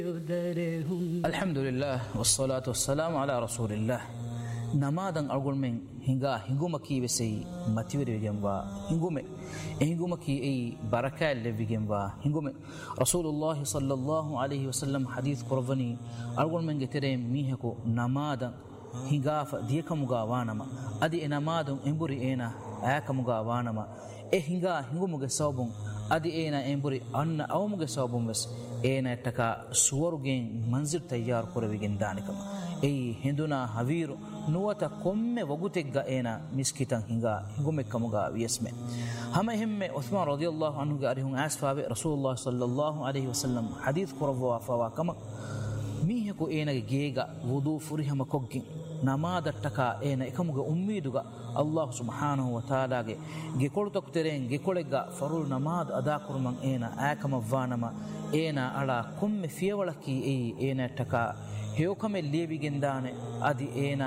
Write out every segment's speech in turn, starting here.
الحمد لله والصلاة والسلام على رسول الله. نمادن أقول من هنگوما كي بسي ماتيوري جنبا هنگوما كي أي بركة اللي جنبا هنگوما رسول الله صلى الله عليه وسلم حديث قرباني أقول من جتري ميهكو نمادن هنگاف ديكموغا وانما أدي نمادن إمبوري إينا آكموغا وانما هنگوموغا صوبون أدي إينا إمبوري أن أوموغا صوبون بس إينا تكا سوروغين منزل تيار كرويجين دانكما أي هندونا هويرو نوتا كم وغوتيغا إينا مسكيتان هنگومكموغا ويسمه هما هم عثمان رضي الله عنه قاريهم أسفا رسول الله صلى الله عليه وسلم حديث قربوا فواكما ميهكو إينا جيغا وضو فريهما كوغين نمادتكا إينا إكموغا أميدوغا الله سبحانه وتعالى جيكولتك ترين جيكوليغا فرول نماد أدا كرمان إينا آكما فانما إينا على كم فيولكي إينا تكا هيوكم اللي بيجندانه أدي إينا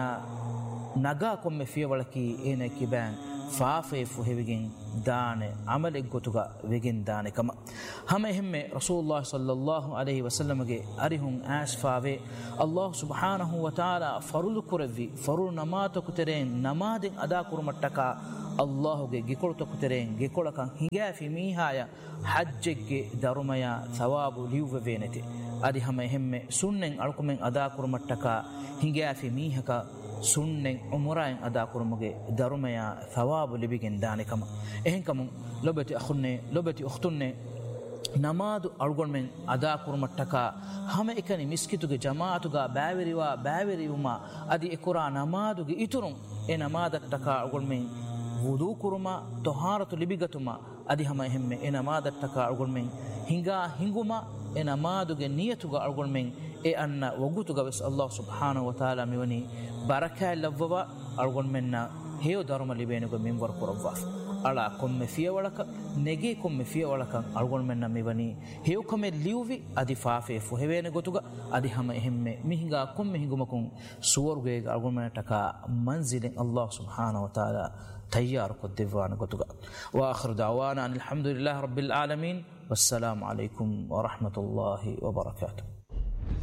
نجا كم فيولكي إينا كيبان فافي فهيجين دانه عمل إجتوجا بيجين دانه كما هم رسول الله صلى الله عليه وسلم جي أريهم أسفاوي الله سبحانه وتعالى فرول كرفي فرول نماذج كترين نماذج أدا كرمتكا الله جي كولتو كترين جي كولكان هيجا في ميهايا حج جي دارميا ثواب ليوف فينتي أدي هم سنن أركمن أدا كرمتكا هيجا في ميهكا سنن عمرين أدا كرمجي دارميا ثواب لبيجن دانكما إهنكم لبتي أخني لبتي أختني نماذج أرجمن أدا كرمتكا هم إكني مسكتوجي جماعتوجا باوريوما أدي إكورا نماذج إترون نماذج تكا أرجمن وضو كرما طهارة لبيجتما أدي هم نماذج تكا أرجمن هنگوما نماذج نيتوجا أرجمن أن وجودوجا بس الله سبحانه وتعالى ميوني بركة لفوا أرجمننا هيو دارما لبينوجا من وركورفاف على كم فيه ولك نجي كم فيه ولك أرجمننا ميوني هيو كم ليوفي أدي فافي فهوين جوتوجا أدي هم مهنگا كم مهنگومكم سورجع أرجمننا تكا منزل الله سبحانه وتعالى تيار قدوان جوتوجا وآخر دعوانا أن الحمد لله رب العالمين والسلام عليكم ورحمة الله وبركاته.